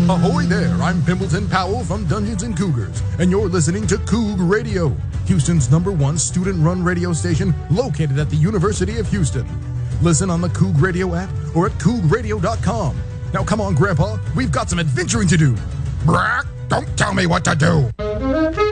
Ahoy there, I'm Pimpleton Powell from Dungeons & Cougars, and you're listening to Coug Radio, Houston's #1 student-run radio station located at the University of Houston. Listen on the Coug Radio app or at cougradio.com. Now come on, Grandpa, we've got some adventuring to do. Brack, don't tell me what to do.